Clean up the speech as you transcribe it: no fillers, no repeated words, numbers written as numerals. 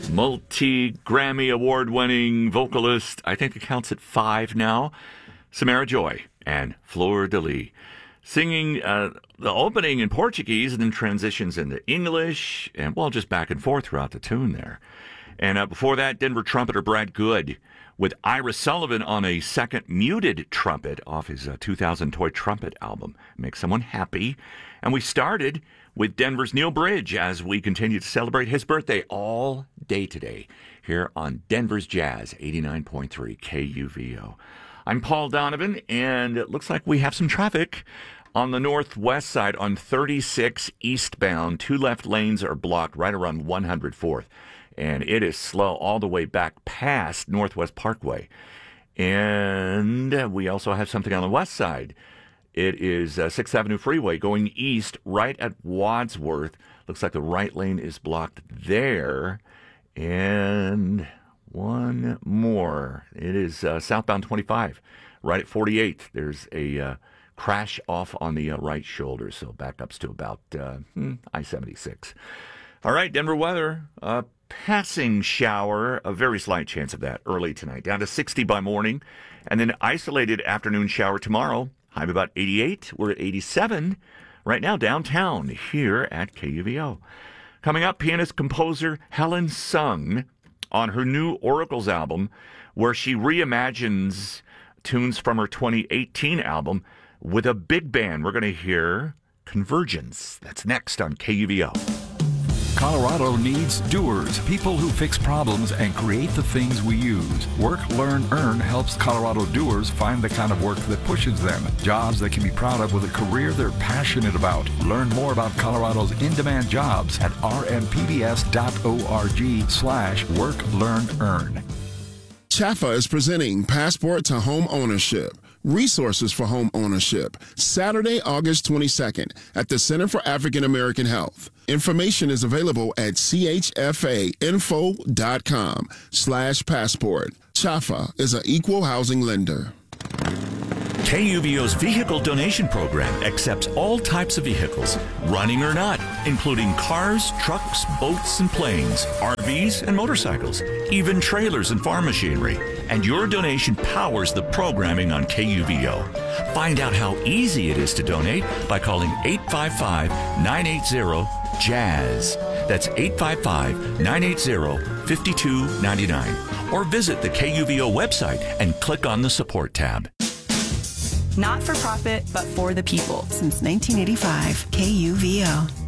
multi-Grammy award-winning vocalist. I think it counts at 5 now. Samara Joy and Flor de Lis singing the opening in Portuguese and then transitions into English and, well, just back and forth throughout the tune there. And before that, Denver trumpeter Brad Good with Ira Sullivan on a second muted trumpet off his 2000 Toy Trumpet album, Make Someone Happy. And we started with Denver's Neil Bridge as we continue to celebrate his birthday all day today here on Denver's Jazz 89.3 KUVO. I'm Paul Donovan, and it looks like we have some traffic on the northwest side on 36 eastbound. 2 left lanes are blocked right around 104th, and it is slow all the way back past Northwest Parkway. And we also have something on the west side. It is 6th Avenue Freeway going east right at Wadsworth. Looks like the right lane is blocked there. And one more. It is southbound 25 right at 48th. There's a crash off on the right shoulder, so backups to about I-76. All right, Denver weather. Passing shower, a very slight chance of that early tonight, down to 60 by morning, and then isolated afternoon shower tomorrow. High of about 88. We're at 87 right now downtown here at KUVO. Coming up, pianist-composer Helen Sung on her new Oracles album, where she reimagines tunes from her 2018 album with a big band. We're going to hear Convergence. That's next on KUVO. Colorado needs doers, people who fix problems and create the things we use. Work, Learn, Earn helps Colorado doers find the kind of work that pushes them. Jobs they can be proud of with a career they're passionate about. Learn more about Colorado's in-demand jobs at rmpbs.org/Work, Learn, Earn. Chaffa is presenting Passport to Home Ownership. Resources for home ownership, Saturday, August 22nd at the Center for African American Health. Information is available at chfainfo.com/passport. Chaffa is an equal housing lender. KUVO's vehicle donation program accepts all types of vehicles, running or not, including cars, trucks, boats, and planes, RVs, and motorcycles, even trailers and farm machinery. And your donation powers the programming on KUVO. Find out how easy it is to donate by calling 855-980-JAZZ. That's 855-980-5299. Or visit the KUVO website and click on the support tab. Not for profit, but for the people. Since 1985, KUVO.